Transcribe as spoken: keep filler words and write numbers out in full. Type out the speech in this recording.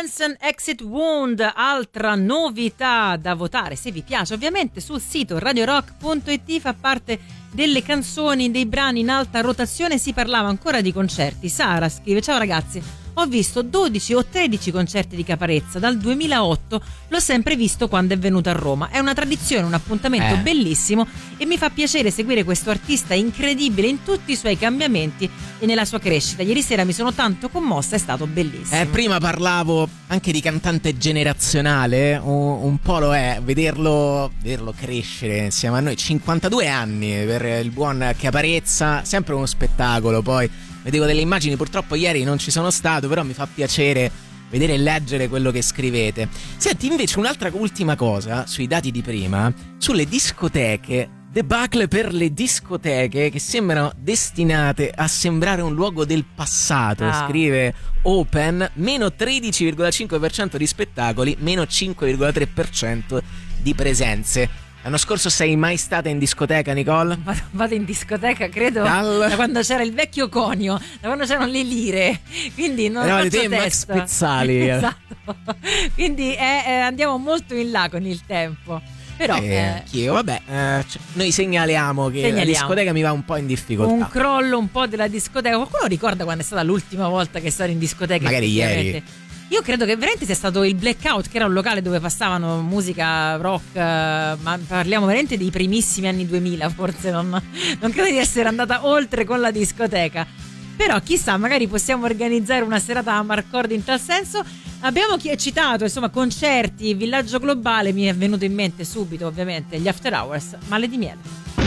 Manson, Exit Wound, altra novità da votare se vi piace ovviamente sul sito radio rock punto it, fa parte delle canzoni, dei brani in alta rotazione. Si parlava ancora di concerti. Sara scrive: ciao ragazzi, ho visto dodici o tredici concerti di Caparezza dal duemilaotto, l'ho sempre visto quando è venuto a Roma, è una tradizione, un appuntamento eh. bellissimo e mi fa piacere seguire questo artista incredibile in tutti i suoi cambiamenti e nella sua crescita. Ieri sera mi sono tanto commossa, è stato bellissimo. Eh, prima parlavo anche di cantante generazionale, un, un po' lo è, vederlo, vederlo crescere insieme a noi, cinquantadue anni per il buon Caparezza, sempre uno spettacolo. Poi vedevo delle immagini, purtroppo ieri non ci sono stato, però mi fa piacere vedere e leggere quello che scrivete. Senti, invece un'altra ultima cosa sui dati di prima, sulle discoteche, debacle per le discoteche che sembrano destinate a sembrare un luogo del passato, ah. scrive Open, meno tredici virgola cinque per cento di spettacoli, meno cinque virgola tre per cento di presenze. L'anno scorso sei mai stata in discoteca, Nicole? Vado, vado in discoteca, credo, Dal... da quando c'era il vecchio conio, da quando c'erano le lire, quindi non no, faccio te testa. Max Pezzali. Esatto. Quindi è, è, andiamo molto in là con il tempo. Però eh, eh, anch'io, vabbè, eh, cioè, noi segnaliamo che segnaliamo. La discoteca mi va un po' in difficoltà. Un crollo un po' della discoteca. Qualcuno ricorda quando è stata l'ultima volta che è stato in discoteca? Magari ieri. Io credo che veramente sia stato il Blackout, che era un locale dove passavano musica rock, ma parliamo veramente dei primissimi anni duemila, forse non, non credo di essere andata oltre con la discoteca. Però chissà, magari possiamo organizzare una serata a Marcord in tal senso. Abbiamo citato insomma concerti, villaggio globale, mi è venuto in mente subito ovviamente gli After Hours, Male di miele.